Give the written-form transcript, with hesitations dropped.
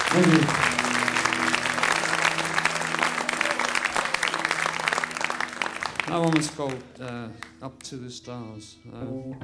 Thank you. That one was called Up to the Stars.